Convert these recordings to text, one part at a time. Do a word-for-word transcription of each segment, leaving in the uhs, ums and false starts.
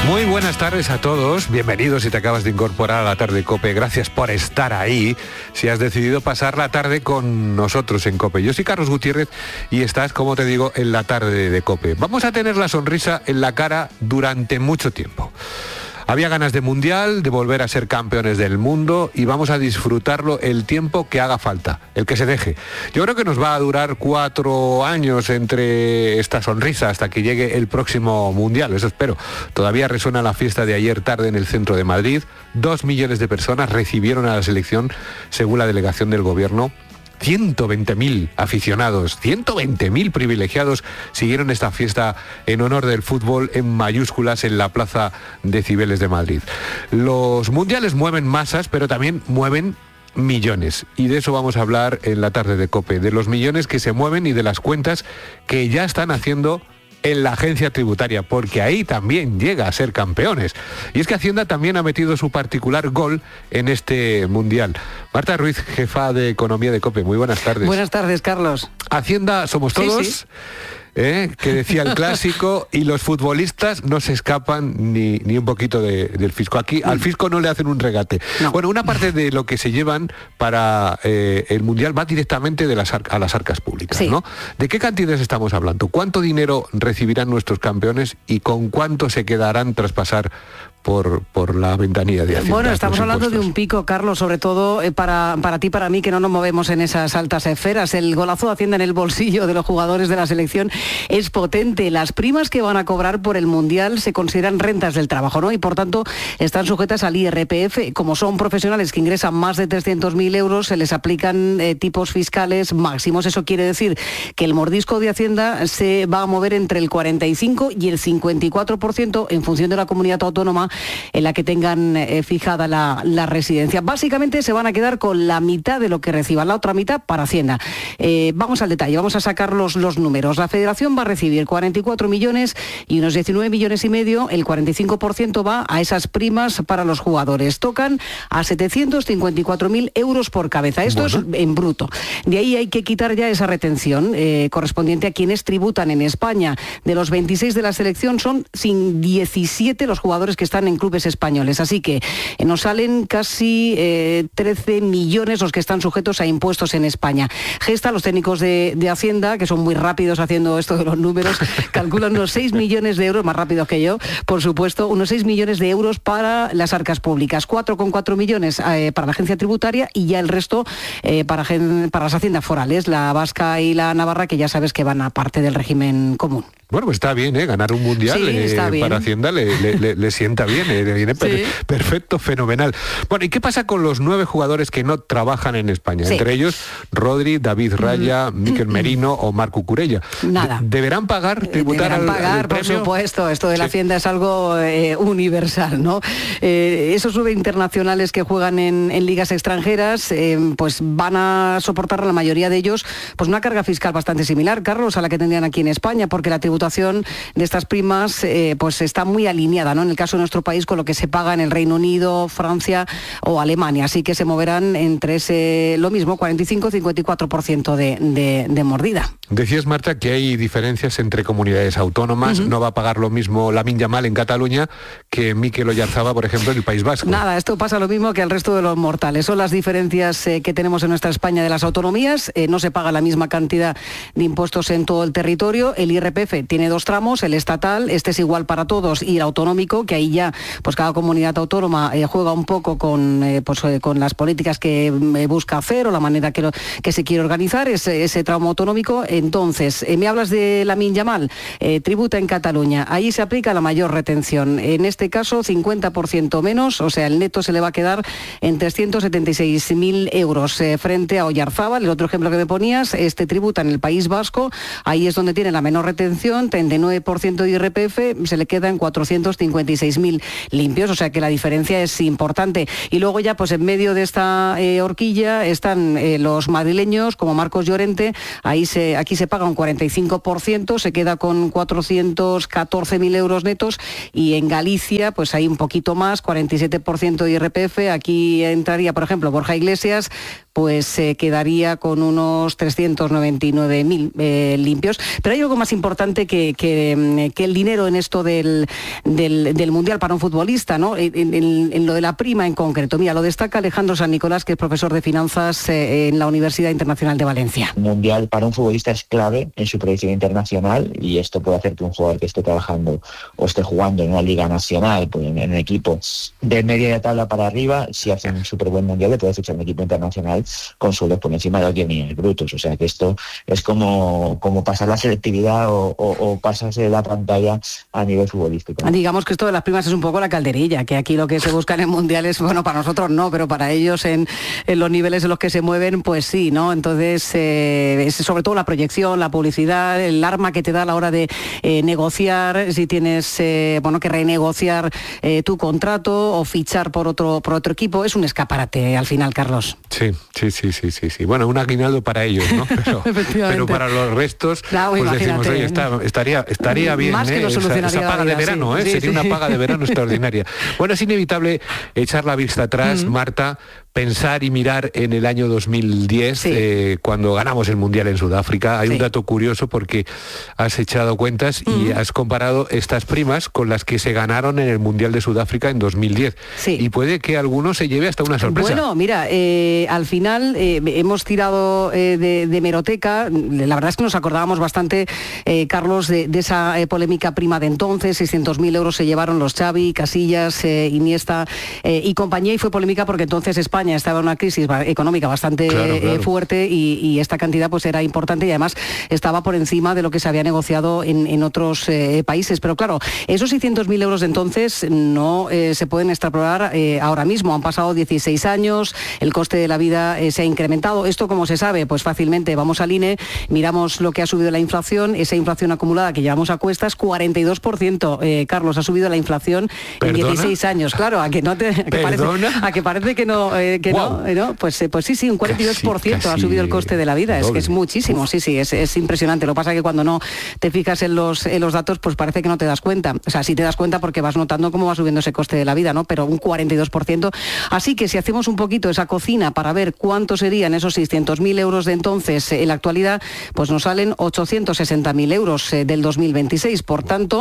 Muy buenas tardes a todos, bienvenidos si te acabas de incorporar a la tarde COPE, gracias por estar ahí, si has decidido pasar la tarde con nosotros en COPE. Yo soy Carlos Gutiérrez y estás, como te digo, en la tarde de COPE. Vamos a tener la sonrisa en la cara durante mucho tiempo. Había ganas de mundial, de volver a ser campeones del mundo y vamos a disfrutarlo el tiempo que haga falta, el que se deje. Yo creo que nos va a durar cuatro años entre esta sonrisa hasta que llegue el próximo mundial, eso espero. Todavía resuena la fiesta de ayer tarde en el centro de Madrid. Dos millones de personas recibieron a la selección según la delegación del gobierno. ciento veinte mil aficionados, ciento veinte mil privilegiados siguieron esta fiesta en honor del fútbol en mayúsculas en la Plaza de Cibeles de Madrid. Los mundiales mueven masas, pero también mueven millones. Y de eso vamos a hablar en la tarde de COPE, de los millones que se mueven y de las cuentas que ya están haciendo en la agencia tributaria, porque ahí también llega a ser campeones. Y es que Hacienda también ha metido su particular gol en este mundial. Marta Ruiz, jefa de Economía de COPE, muy buenas tardes. Buenas tardes, Carlos. Hacienda somos todos. Sí, sí. ¿Eh? Que decía el clásico, y los futbolistas no se escapan ni, ni un poquito de, del fisco. Aquí al fisco no le hacen un regate. No. Bueno, una parte de lo que se llevan para eh, el Mundial va directamente de las a las arcas públicas, sí. ¿no? ¿De qué cantidades estamos hablando? ¿Cuánto dinero recibirán nuestros campeones y con cuánto se quedarán tras pasar por, por la ventanilla de Hacienda? Bueno, estamos hablando de un pico, Carlos, sobre todo eh, para, para ti, para mí, que no nos movemos en esas altas esferas. El golazo de Hacienda en el bolsillo de los jugadores de la selección es potente. Las primas que van a cobrar por el Mundial se consideran rentas del trabajo, ¿no? Y por tanto están sujetas al I R P F. Como son profesionales que ingresan más de trescientos mil euros, se les aplican eh, tipos fiscales máximos. Eso quiere decir que el mordisco de Hacienda se va a mover entre el cuarenta y cinco y el cincuenta y cuatro por ciento en función de la comunidad autónoma en la que tengan eh, fijada la, la residencia. Básicamente se van a quedar con la mitad de lo que reciban, la otra mitad para Hacienda. Eh, vamos al detalle, vamos a sacar los, los números. La Federación va a recibir cuarenta y cuatro millones y unos diecinueve millones y medio, el cuarenta y cinco por ciento va a esas primas para los jugadores. Tocan a setecientos cincuenta y cuatro mil euros por cabeza. Esto bueno. es en bruto. De ahí hay que quitar ya esa retención eh, correspondiente a quienes tributan en España. De los veintiséis de la selección son sin diecisiete los jugadores que están en clubes españoles. Así que eh, nos salen casi eh, trece millones los que están sujetos a impuestos en España. Gesta, los técnicos de, de Hacienda, que son muy rápidos haciendo esto de los números, calculan unos seis millones de euros, más rápidos que yo, por supuesto, unos seis millones de euros para las arcas públicas, cuatro coma cuatro millones eh, para la agencia tributaria y ya el resto eh, para, para las haciendas forales, la vasca y la navarra, que ya sabes que van a parte del régimen común. Bueno, pues está bien, ¿eh? Ganar un mundial sí, eh, bien. para Hacienda le, le, le, le sienta bien, eh, le viene per, sí. perfecto, fenomenal. Bueno, ¿y qué pasa con los nueve jugadores que no trabajan en España? Sí. Entre ellos, Rodri, David Raya, mm. Mikel Merino o Marc Cucurella. Nada. De ¿Deberán pagar, tributar Deberán al, pagar, al por supuesto. Esto de la sí. Hacienda es algo eh, universal, ¿no? Eh, esos nueve internacionales que juegan en, en ligas extranjeras, eh, pues van a soportar la mayoría de ellos pues una carga fiscal bastante similar, Carlos, a la que tendrían aquí en España, porque la tributación de estas primas eh, pues está muy alineada, ¿no? En el caso de nuestro país con lo que se paga en el Reino Unido, Francia o Alemania, así que se moverán entre ese, lo mismo, cuarenta y cinco a cincuenta y cuatro por ciento de, de, de mordida. Decías, Marta, que hay diferencias entre comunidades autónomas. Uh-huh. No va a pagar lo mismo Lamine Yamal en Cataluña que Mikel Oyarzabal, por ejemplo, en el País Vasco. Nada, esto pasa lo mismo que al resto de los mortales. Son las diferencias eh, que tenemos en nuestra España de las autonomías. Eh, no se paga la misma cantidad de impuestos en todo el territorio. El I R P F tiene dos tramos, el estatal, este es igual para todos, y el autonómico, que ahí ya pues cada comunidad autónoma eh, juega un poco con, eh, pues, eh, con las políticas que eh, busca hacer o la manera que, lo, que se quiere organizar, ese, ese tramo autonómico. Entonces, eh, me hablas de Lamine Yamal, eh, tributa en Cataluña, ahí se aplica la mayor retención. En este caso, cincuenta por ciento menos, o sea, el neto se le va a quedar en trescientos setenta y seis mil euros eh, frente a Oyarzabal, el otro ejemplo que me ponías, este tributa en el País Vasco, ahí es donde tiene la menor retención, treinta y nueve por ciento de I R P F, se le queda en cuatrocientos cincuenta y seis mil limpios, o sea que la diferencia es importante. Y luego ya, pues en medio de esta eh, horquilla están eh, los madrileños, como Marcos Llorente, ahí se, aquí se paga un cuarenta y cinco por ciento, se queda con cuatrocientos catorce mil euros netos, y en Galicia, pues hay un poquito más, cuarenta y siete por ciento de I R P F, aquí entraría, por ejemplo, Borja Iglesias, pues eh, quedaría con unos trescientos noventa y nueve mil eh, limpios. Pero hay algo más importante que, que, que el dinero en esto del, del, del Mundial para un futbolista, ¿no? En, en, en lo de la prima en concreto. Mira, lo destaca Alejandro San Nicolás, que es profesor de finanzas eh, en la Universidad Internacional de Valencia. El Mundial para un futbolista es clave en su proyección internacional, y esto puede hacer que un jugador que esté trabajando o esté jugando en una liga nacional, pues en, en equipos de media de tabla para arriba, si hacen un súper buen Mundial, le puede fichar un equipo internacional con sueldos por encima de los diez millones brutos. O sea que esto es como, como pasar la selectividad o, o, o pasarse la pantalla a nivel futbolístico. Digamos que esto de las primas es un poco la calderilla, que aquí lo que se busca en el Mundial es, bueno, para nosotros no, pero para ellos en, en los niveles en los que se mueven, pues sí, ¿no? Entonces, eh, es sobre todo la proyección, la publicidad, el arma que te da a la hora de eh, negociar, si tienes, eh, bueno, que renegociar eh, tu contrato o fichar por otro, por otro equipo, es un escaparate al final, Carlos. Sí, sí, sí, sí, sí, sí. Bueno, un aguinaldo para ellos, ¿no? Pero, pero para los restos, claro, pues decimos, oye, está, estaría, estaría bien, más que ¿eh? lo solucionaría esa, esa paga la vida, de verano, sí, ¿eh? Sí, Sería sí. una paga de verano extraordinaria. Bueno, es inevitable echar la vista atrás, mm. Marta, pensar y mirar en el año dos mil diez, sí. eh, cuando ganamos el Mundial en Sudáfrica. Hay sí. un dato curioso porque has echado cuentas mm. y has comparado estas primas con las que se ganaron en el Mundial de Sudáfrica en dos mil diez. Sí. Y puede que alguno se lleve hasta una sorpresa. Bueno, mira, eh, al final eh, hemos tirado eh, de, de hemeroteca. La verdad es que nos acordábamos bastante, eh, Carlos, de, de esa eh, polémica prima de entonces. seiscientos mil euros se llevaron los Xavi, Casillas, eh, Iniesta eh, y compañía, y fue polémica porque entonces España estaba en una crisis económica bastante claro, claro. Eh, fuerte y, y esta cantidad pues era importante y además estaba por encima de lo que se había negociado en, en otros eh, países. Pero claro, esos seiscientos mil euros de entonces no eh, se pueden extrapolar eh, ahora mismo. Han pasado dieciséis años, el coste de la vida eh, se ha incrementado. Esto, como se sabe, pues fácilmente vamos al I N E, miramos lo que ha subido la inflación, esa inflación acumulada que llevamos a cuestas, cuarenta y dos por ciento, eh, Carlos, ha subido la inflación ¿Perdona? en dieciséis años. Claro, a que no te, a que parece, a que parece que no, eh, que wow. no, eh, no, pues, eh, pues sí, sí, un cuarenta y dos por ciento casi, casi ha subido el coste de la vida. Doble. Es que es muchísimo, sí, sí, es, es impresionante. Lo que pasa es que cuando no te fijas en los, en los datos, pues parece que no te das cuenta. O sea, sí te das cuenta porque vas notando cómo va subiendo ese coste de la vida, ¿no? Pero un cuarenta y dos por ciento. Así que si hacemos un poquito esa cocina para ver cuánto serían esos seiscientos mil euros de entonces en la actualidad, pues nos salen ochocientos sesenta mil euros eh, del dos mil veintiséis. Por tanto,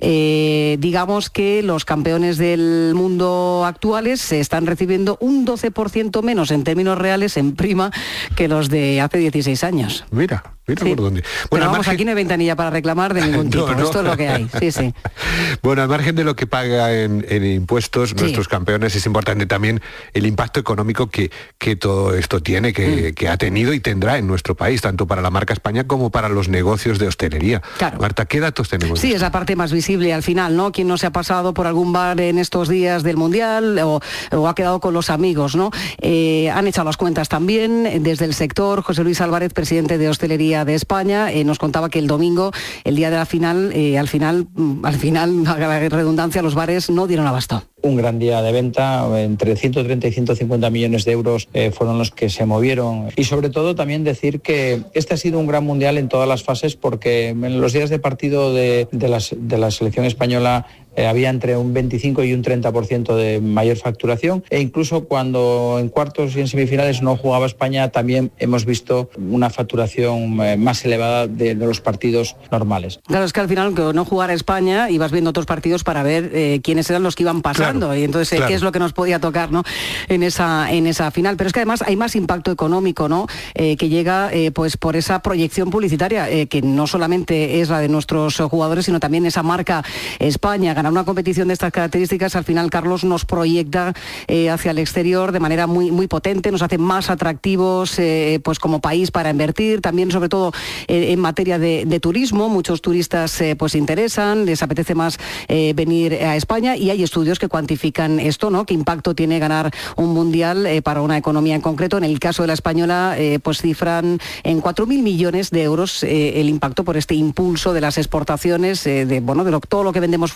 eh, digamos que los campeones del mundo actuales se están recibiendo un doce por ciento menos en términos reales en prima que los de hace dieciséis años. Mira. Mira sí. por dónde. Bueno, Pero vamos, margen... aquí no hay ventanilla para reclamar de ningún tipo. No, no. Esto es lo que hay. Sí, sí. Bueno, al margen de lo que paga en, en impuestos sí. nuestros campeones, es importante también el impacto económico que, que todo esto tiene, que, mm. que ha tenido y tendrá en nuestro país, tanto para la marca España como para los negocios de hostelería. Claro. Marta, ¿qué datos tenemos? Sí, es la parte más visible al final, ¿no? ¿Quién no se ha pasado por algún bar en estos días del Mundial o, o ha quedado con los amigos, ¿no? Eh, han echado las cuentas también desde el sector. José Luis Álvarez, presidente de Hostelería de España, eh, nos contaba que el domingo, el día de la final, eh, al final, al final, a la redundancia, los bares no dieron abasto. Un gran día de venta, entre ciento treinta y ciento cincuenta millones de euros eh, fueron los que se movieron. Y sobre todo también decir que este ha sido un gran mundial en todas las fases, porque en los días de partido de, de, la, de la selección española eh, había entre un veinticinco y un treinta por ciento de mayor facturación, e incluso cuando en cuartos y en semifinales no jugaba España, también hemos visto una facturación eh, más elevada de, de los partidos normales. Claro, es que al final, que no jugara España, ibas viendo otros partidos para ver eh, quiénes eran los que iban pasando. Claro, y entonces claro. qué es lo que nos podía tocar, ¿no? en esa en esa final. Pero es que además hay más impacto económico, ¿no? Eh, que llega eh, pues por esa proyección publicitaria, eh, que no solamente es la de nuestros jugadores, sino también esa marca España. Ganar una competición de estas características, al final, Carlos, nos proyecta eh, hacia el exterior de manera muy muy potente, nos hace más atractivos eh, pues como país para invertir, también sobre todo eh, en materia de, de turismo. Muchos turistas eh, pues se interesan, les apetece más eh, venir a España, y hay estudios que cuantifican esto, ¿no? ¿Qué impacto tiene ganar un mundial eh, para una economía en concreto? En el caso de la española, eh, pues cifran en cuatro mil millones de euros eh, el impacto por este impulso de las exportaciones, eh, de bueno, de lo, todo lo que vendemos fuera,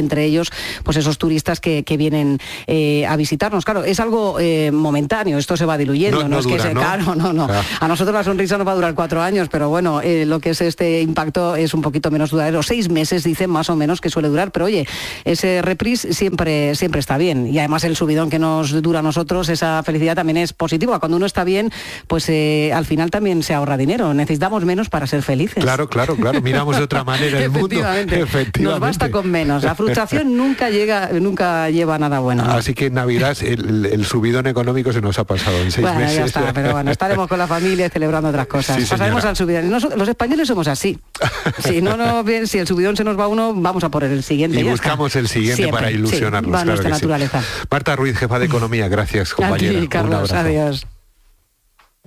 entre ellos pues esos turistas que, que vienen eh, a visitarnos. Claro, es algo eh, momentáneo, esto se va diluyendo, no, no, no no es que dura, se ¿no? caro, no, no. Ah. A nosotros la sonrisa nos va a durar cuatro años, pero bueno, eh, lo que es este impacto es un poquito menos duradero. Seis meses dicen más o menos que suele durar, pero oye, ese reprise siempre, siempre está bien. Y además el subidón que nos dura a nosotros, esa felicidad también es positiva. Cuando uno está bien, pues eh, al final también se ahorra dinero. Necesitamos menos para ser felices. Claro, claro, claro. Miramos de otra manera el mundo. Efectivamente. Efectivamente. Nos basta con menos. La frustración nunca llega, nunca lleva nada bueno. Así que en Navidad el, el subidón económico se nos ha pasado en seis bueno, meses. ya está, pero bueno, estaremos con la familia celebrando otras cosas. Sí, pasaremos al subidón. Nos, los españoles somos así. Si no, no, bien, si el subidón se nos va uno, vamos a por el siguiente. Y buscamos está. el siguiente Siempre, para ilusionarnos. Sí, va claro nuestra que naturaleza. Sí. Marta Ruiz, jefa de Economía, gracias, compañera. A ti, Carlos, adiós.